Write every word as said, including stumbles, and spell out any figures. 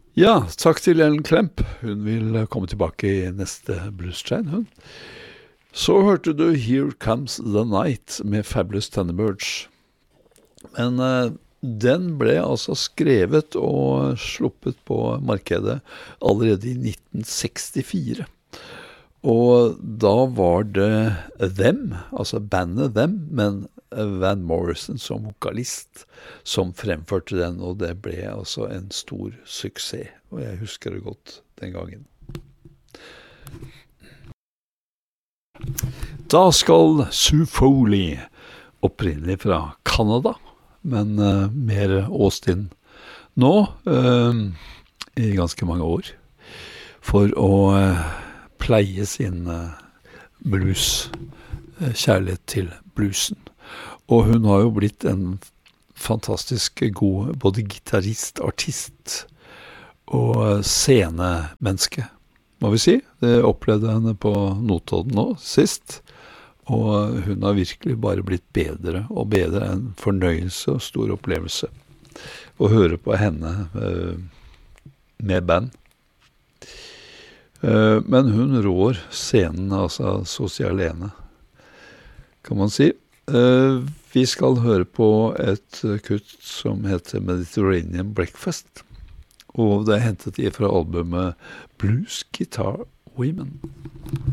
Ja, takk til Ellen Klemp. Hun vil komme tilbake i neste Blues-train, hun. Så hørte du Here Comes the Night med Fabulous Thunderbirds. Men eh, den ble altså skrevet og sluppet på markedet allerede i nitten sekstifire. Og da var det Them, altså bandet Them, men Van Morrison som vokalist, som fremførte den, og det ble altså en stor suksess. Og jeg husker det godt den gangen. Da skal Sue Foley, opprinnelig fra Canada, men uh, mer Austin nå, uh, i ganske mange år, for å uh, pleie sin uh, blues, uh, kjærlighet til bluesen. Og hun har jo blitt en fantastisk god både gitarist, artist og scenemenneske, må vi si. Det opplevde henne på Notodden nå, sist. Og hun har virkelig bare blitt bedre og bedre, en fornøyelse og stor opplevelse å høre på henne uh, med band. Uh, men hun rår scenen, altså så å si alene, kan man si. Uh, vi skal høre på et kutt som heter Mediterranean Breakfast, og det er hentet fra albumet Blues Guitar Women.